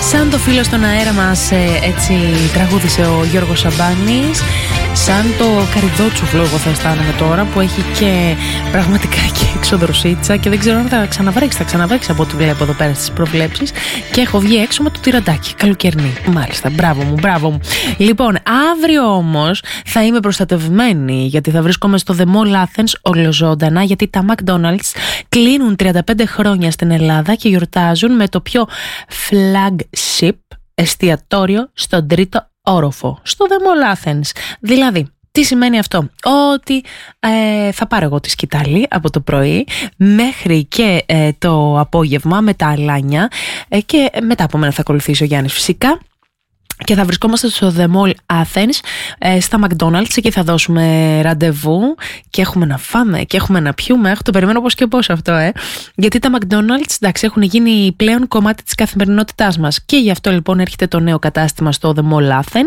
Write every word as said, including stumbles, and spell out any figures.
Σαν το φίλο στον αέρα μας, έτσι τραγούδισε ο Γιώργος Σαμπάνης. Σαν το καριδότσουφλο εγώ θα αισθάνομαι τώρα, που έχει και πραγματικά και εξοδροσίτσα και δεν ξέρω αν θα ξαναβρέξει, θα ξαναβρέξει από ό,τι βλέπω εδώ πέρα στις προβλέψεις, και έχω βγει έξω με το τυραντάκι, καλοκαιρινή. Μάλιστα, μπράβο μου, μπράβο μου. Λοιπόν, αύριο όμως θα είμαι προστατευμένη, γιατί θα βρίσκομαι στο The Mall Athens ολοζώντανα, γιατί τα McDonald's κλείνουν τριάντα πέντε χρόνια στην Ελλάδα και γιορτάζουν με το πιο flagship εστιατόριο στον τρίτο όροφο, στο The Mall Athens. Δηλαδή, τι σημαίνει αυτό? Ότι ε, θα πάρω εγώ τη σκητάλη από το πρωί μέχρι και ε, το απόγευμα με τα αλάνια, ε, και μετά από μένα θα ακολουθήσει ο Γιάννης φυσικά. Και θα βρισκόμαστε στο The Mall Athens, ε, στα McDonald's. Εκεί θα δώσουμε ραντεβού και έχουμε να φάμε και έχουμε να πιούμε. Έχω το περιμένω πώς και πώς αυτό, ε. Γιατί τα McDonald's, εντάξει, έχουν γίνει πλέον κομμάτι της καθημερινότητάς μας. Και γι' αυτό λοιπόν έρχεται το νέο κατάστημα στο The Mall Athens.